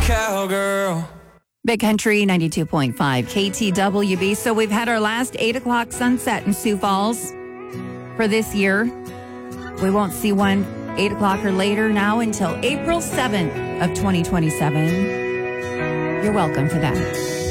cowgirl. Big Country 92.5 KTWB. So we've had our last 8 o'clock sunset in Sioux Falls for this year. We won't see one 8 o'clock or later now until April 7th of 2027. You're welcome for that.